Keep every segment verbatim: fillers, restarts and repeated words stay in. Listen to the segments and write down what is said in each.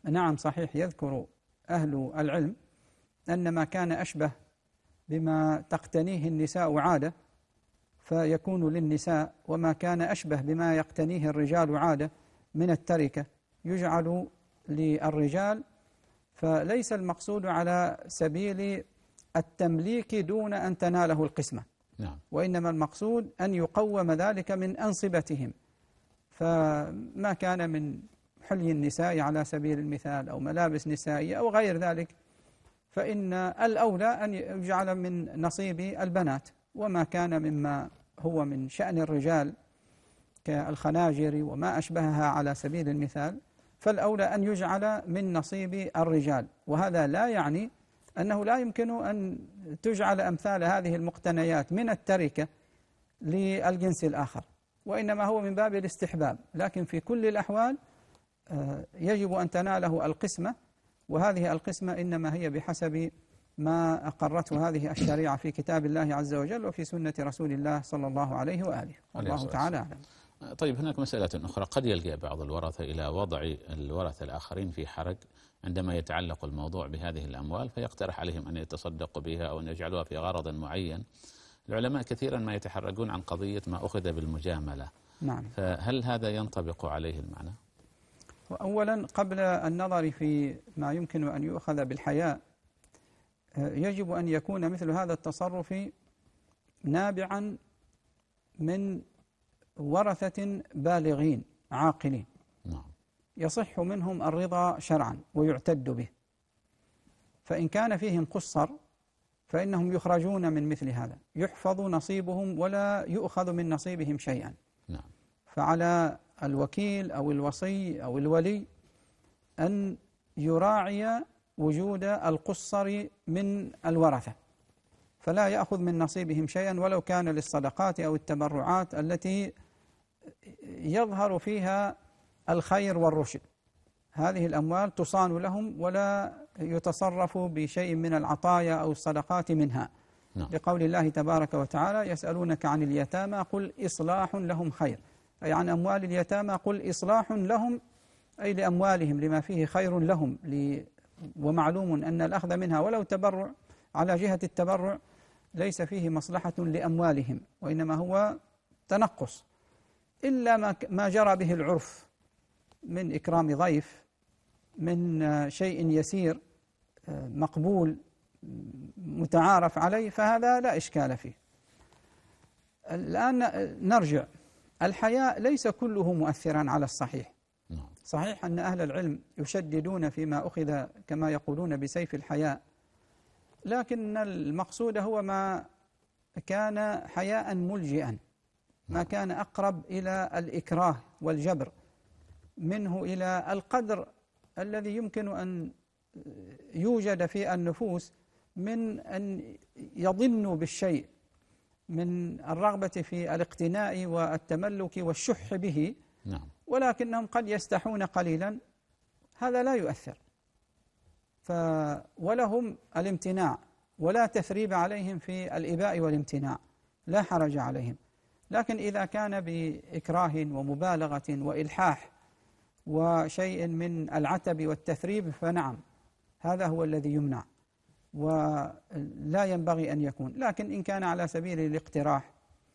نعم صحيح، يذكر أهل العلم أن ما كان أشبه بما تقتنيه النساء عادة فيكون للنساء، وما كان أشبه بما يقتنيه الرجال عادة من التركة يجعل للرجال. فليس المقصود على سبيل التمليك دون أن تناله القسمة، نعم. وإنما المقصود أن يقوم ذلك من أنصبتهم. فما كان من حلي النساء على سبيل المثال أو ملابس نسائية أو غير ذلك فإن الأولى أن يجعل من نصيب البنات، وما كان مما هو من شأن الرجال كالخناجر وما أشبهها على سبيل المثال فالأولى أن يجعل من نصيب الرجال. وهذا لا يعني أنه لا يمكن أن تجعل أمثال هذه المقتنيات من التركة للجنس الآخر، وإنما هو من باب الاستحباب، لكن في كل الأحوال يجب أن تناله القسمة، وهذه القسمة إنما هي بحسب ما أقرته هذه الشريعة في كتاب الله عز وجل وفي سنة رسول الله صلى الله عليه وآله، والله تعالى أعلم. طيب، هناك مسألة أخرى، قد يلجأ بعض الورثة إلى وضع الورثة الآخرين في حرج عندما يتعلق الموضوع بهذه الأموال، فيقترح عليهم أن يتصدقوا بها أو أن يجعلوها في غرض معين. العلماء كثيرا ما يتحرجون عن قضية ما أخذ بالمجاملة. نعم. فهل هذا ينطبق عليه المعنى؟ وأولا قبل النظر في ما يمكن أن يؤخذ بالحياء يجب أن يكون مثل هذا التصرف نابعا من ورثة بالغين عاقلين نعم. يصح منهم الرضا شرعا ويعتد به. فإن كان فيهم قصر فإنهم يخرجون من مثل هذا، يحفظ نصيبهم ولا يؤخذ من نصيبهم شيئا. نعم. فعلى الوكيل أو الوصي أو الولي أن يراعي وجود القصر من الورثة، فلا يأخذ من نصيبهم شيئا ولو كان للصدقات أو التبرعات التي يظهر فيها الخير والرشد. هذه الأموال تصان لهم ولا يتصرف بشيء من العطايا أو الصدقات منها. نعم. لقول الله تبارك وتعالى: يسألونك عن اليتامى قل إصلاح لهم خير، أي عن أموال اليتامى قل إصلاح لهم، أي لأموالهم لما فيه خير لهم. ومعلوم أن الأخذ منها ولو تبرع على جهة التبرع ليس فيه مصلحة لأموالهم، وإنما هو تنقص، إلا ما جرى به العرف من إكرام ضيف، من شيء يسير مقبول متعارف عليه، فهذا لا إشكال فيه. الآن نرجع، الحياء ليس كله مؤثرا على الصحيح. صحيح أن أهل العلم يشددون فيما أخذ كما يقولون بسيف الحياء، لكن المقصود هو ما كان حياء ملجئا، ما كان أقرب إلى الإكراه والجبر منه إلى القدر الذي يمكن أن يوجد في النفوس من أن يضنوا بالشيء من الرغبة في الاقتناء والتملك والشح به. نعم. ولكنهم قد يستحون قليلا، هذا لا يؤثر، ف ولهم الامتناع ولا تثريب عليهم في الإباء والامتناع، لا حرج عليهم. لكن إذا كان بإكراه ومبالغة وإلحاح وشيء من العتب والتثريب فنعم، هذا هو الذي يمنع ولا ينبغي أن يكون. لكن إن كان على سبيل الاقتراح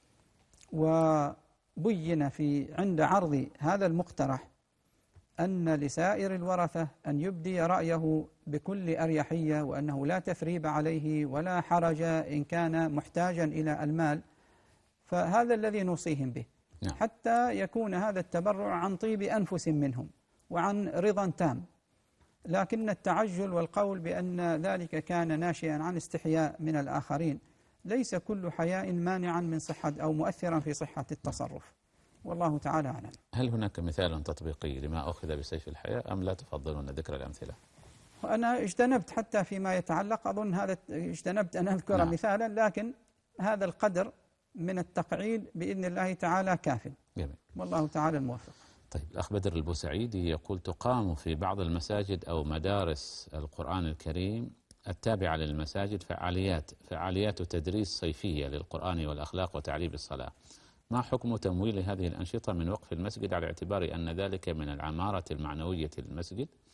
وبين في عند عرض هذا المقترح أن لسائر الورثة أن يبدي رأيه بكل أريحية، وأنه لا تثريب عليه ولا حرج إن كان محتاجا إلى المال، فهذا الذي نوصيهم به. نعم. حتى يكون هذا التبرع عن طيب أنفس منهم وعن رضا تام. لكن التعجل والقول بأن ذلك كان ناشئا عن استحياء من الآخرين ليس كل حياء مانعا من صحة أو مؤثرا في صحة التصرف، والله تعالى أعلم. هل هناك مثال تطبيقي لما أخذ بسيف الحياء أم لا تفضلون ذكر الأمثلة؟ وأنا اجتنبت حتى فيما يتعلق، أظن هذا اجتنبت أن أذكر نعم. مثالا، لكن هذا القدر من التقعيد بإذن الله تعالى كاف. جميل. والله تعالى الموفق. طيب، الأخ بدر البوسعيدي يقول: تقام في بعض المساجد أو مدارس القرآن الكريم التابعة للمساجد فعاليات فعاليات تدريس صيفية للقرآن والأخلاق وتعليم الصلاة، ما حكم تمويل هذه الأنشطة من وقف المسجد على اعتبار أن ذلك من العمارة المعنوية للمسجد،